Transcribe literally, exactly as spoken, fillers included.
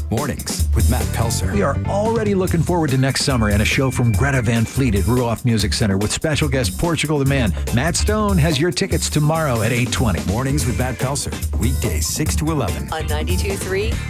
Mornings with Matt Pelser. We are already looking forward to next summer and a show from Greta Van Fleet at Ruoff Music Center with special guest Portugal the Man. Matt Stone has your tickets tomorrow at eight twenty. Mornings with Matt Pelser. Weekdays six to eleven. On ninety-two point three